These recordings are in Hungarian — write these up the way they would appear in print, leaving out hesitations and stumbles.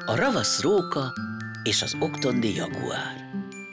A ravasz róka és az oktondi jaguár.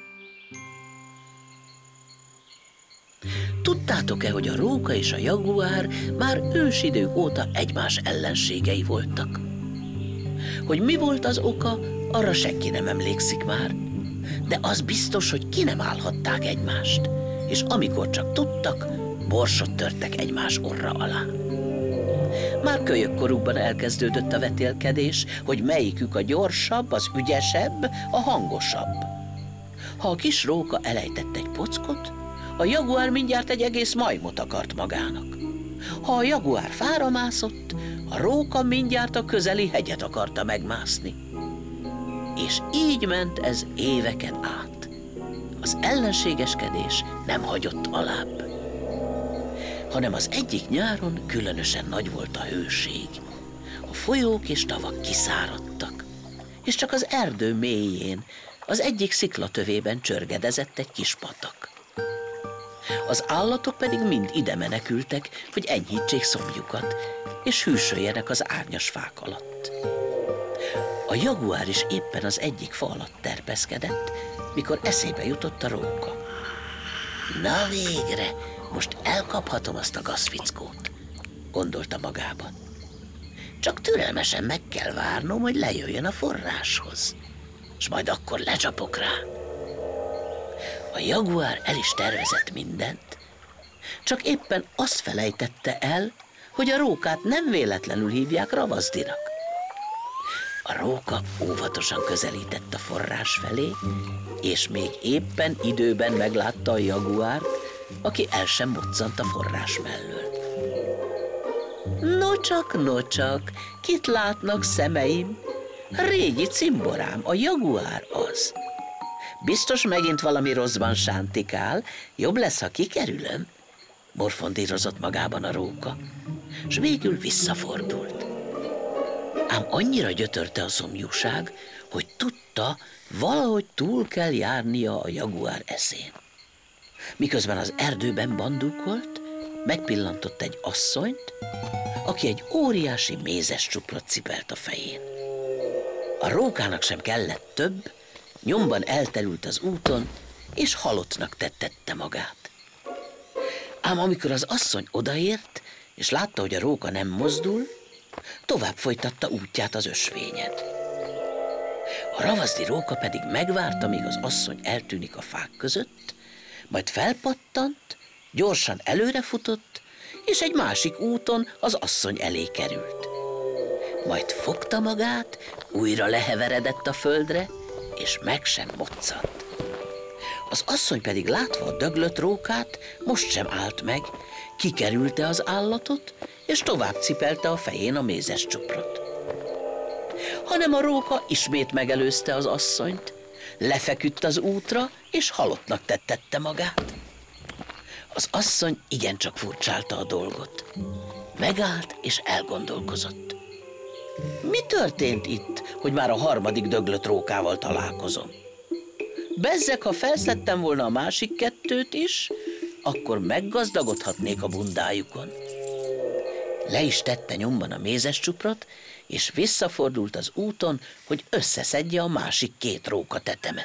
Tudtátok-e, hogy a róka és a jaguár már ősidők óta egymás ellenségei voltak? Hogy mi volt az oka, arra senki nem emlékszik már, de az biztos, hogy ki nem állhatták egymást, és amikor csak tudtak, borsot törtek egymás orra alá. Már kölyökkorukban elkezdődött a vetélkedés, hogy melyikük a gyorsabb, az ügyesebb, a hangosabb. Ha a kis róka elejtett egy pockot, a jaguár mindjárt egy egész majmot akart magának. Ha a jaguár fára mászott, a róka mindjárt a közeli hegyet akarta megmászni. És így ment ez éveken át. Az ellenségeskedés nem hagyott alább. Hanem az egyik nyáron különösen nagy volt a hőség. A folyók és tavak kiszáradtak, és csak az erdő mélyén, az egyik sziklatövében csörgedezett egy kis patak. Az állatok pedig mind ide menekültek, hogy enyhítsék szomjukat, és hűsöljenek az árnyas fák alatt. A jaguár is éppen az egyik fa alatt terpeszkedett, mikor eszébe jutott a róka. Na végre, most elkaphatom azt a gazfickót, gondolta magában. Csak türelmesen meg kell várnom, hogy lejöjjön a forráshoz, és majd akkor lecsapok rá. A jaguár el is tervezett mindent, csak éppen azt felejtette el, hogy a rókát nem véletlenül hívják ravaszdinak. A róka óvatosan közelített a forrás felé, és még éppen időben meglátta a jaguárt, aki el sem moccant a forrás mellől. Nocsak, kit látnak szemeim? Régi cimborám, a jaguár az. Biztos megint valami rosszban sántikál, jobb lesz, ha kikerülöm, morfondírozott magában a róka, s végül visszafordult. Ám annyira gyötörte a szomjúság, hogy tudta, valahogy túl kell járnia a jaguár eszén. Miközben az erdőben bandúkolt, megpillantott egy asszonyt, aki egy óriási mézes csuprot cipelt a fején. A rókának sem kellett több, nyomban elterült az úton, és halottnak tettette magát. Ám amikor az asszony odaért, és látta, hogy a róka nem mozdul, tovább folytatta útját az ösvényen. A ravaszdi róka pedig megvárta, míg az asszony eltűnik a fák között, majd felpattant, gyorsan előrefutott, és egy másik úton az asszony elé került. Majd fogta magát, újra leheveredett a földre, és meg sem moccant. Az asszony pedig látva a döglött rókát, most sem állt meg, kikerülte az állatot, és tovább cipelte a fején a mézes csuprot. Hanem a róka ismét megelőzte az asszonyt, lefeküdt az útra, és halottnak tettette magát. Az asszony igencsak furcsálta a dolgot. Megállt és elgondolkozott. Mi történt itt, hogy már a harmadik döglött rókával találkozom? Bezzeg, ha felszedtem volna a másik kettőt is, akkor meggazdagodhatnék a bundájukon. Le is tette nyomban a mézes csuprot, és visszafordult az úton, hogy összeszedje a másik két róka tetemet.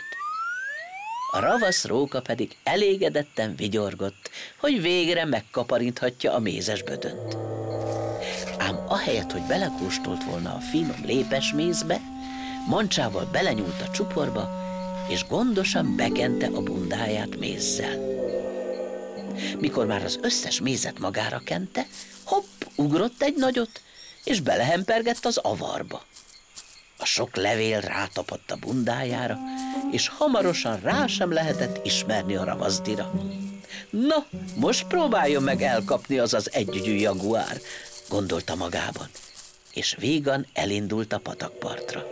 A ravasz róka pedig elégedetten vigyorgott, hogy végre megkaparinthatja a mézes bödönt. Ám ahelyett, hogy belekóstolt volna a finom lépes mézbe, mancsával belenyúlt a csuporba, és gondosan bekente a bundáját mézzel. Mikor már az összes mézet magára kente, hopp, ugrott egy nagyot, és belehempergett az avarba. A sok levél rátapadt a bundájára, és hamarosan rá sem lehetett ismerni a ravaszdira. Na, most próbáljon meg elkapni az együgyű jaguár, gondolta magában, és vígan elindult a patakpartra.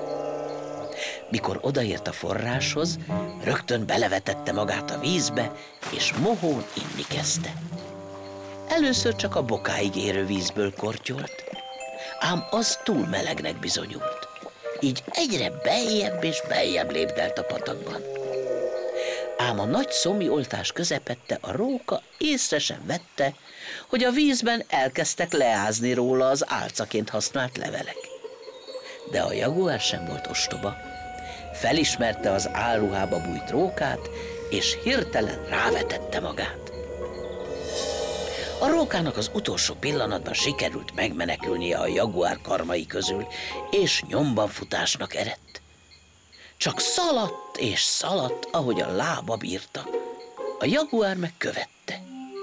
Mikor odaért a forráshoz, rögtön belevetette magát a vízbe, és mohón inni kezdte. Először csak a bokáig érő vízből kortyolt, ám az túl melegnek bizonyult. Így egyre beljebb és beljebb lépdelt a patakban. Ám a nagy szomjoltás közepette a róka észre sem vette, hogy a vízben elkezdtek leázni róla az álcaként használt levelek. De a jaguár sem volt ostoba. Felismerte az álruhába bújt rókát, és hirtelen rávetette magát. A rókának az utolsó pillanatban sikerült megmenekülnie a jaguár karmai közül, és nyomban futásnak eredt. Csak szaladt és szaladt, ahogy a lába bírta. A jaguár meg követte.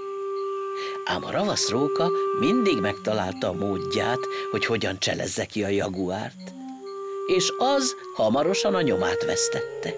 Ám a ravasz róka mindig megtalálta a módját, hogy hogyan cselezze ki a jaguárt, és az hamarosan a nyomát vesztette.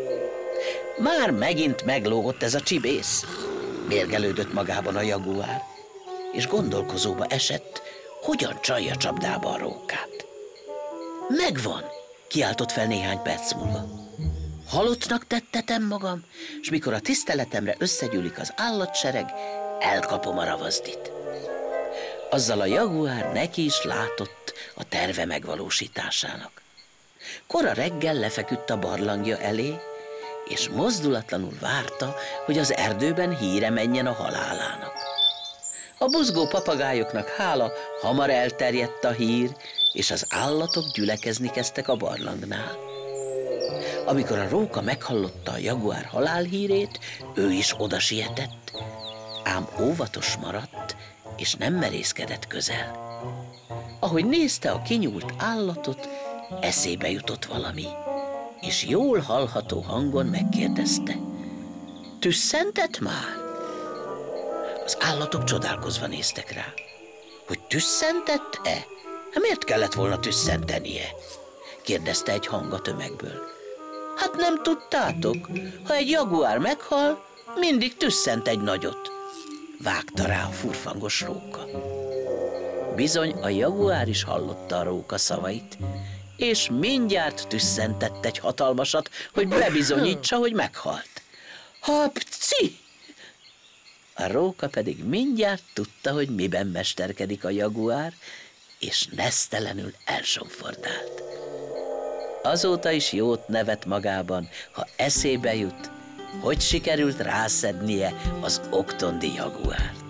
Már megint meglógott ez a csibész, mérgelődött magában a jaguár, és gondolkozóba esett, hogyan csalja csapdába a rókát. Megvan, kiáltott fel néhány perc múlva. Halottnak tettetem magam, és mikor a tiszteletemre összegyűlik az állatsereg, elkapom a ravazdit. Azzal a jaguár neki is látott a terve megvalósításának. Kora reggel lefeküdt a barlangja elé, és mozdulatlanul várta, hogy az erdőben híre menjen a halálának. A buzgó papagájoknak hála hamar elterjedt a hír, és az állatok gyülekezni kezdtek a barlangnál. Amikor a róka meghallotta a jaguár halálhírét, ő is oda sietett, ám óvatos maradt, és nem merészkedett közel. Ahogy nézte a kinyúlt állatot, eszébe jutott valami, és jól hallható hangon megkérdezte: tüsszentett már? Az állatok csodálkozva néztek rá. Hogy tüsszentett-e? Miért kellett volna tüsszentenie? Kérdezte egy hang a tömegből. Hát nem tudtátok, ha egy jaguár meghal, mindig tüsszent egy nagyot. Vágta rá a furfangos róka. Bizony a jaguár is hallotta a róka szavait, és mindjárt tüsszentett egy hatalmasat, hogy bebizonyítsa, hogy meghalt. Hapci! A róka pedig mindjárt tudta, hogy miben mesterkedik a jaguár, és nesztelenül elsomfordált. Azóta is jót nevet magában, ha eszébe jut, hogy sikerült rászednie az oktondi jaguárt.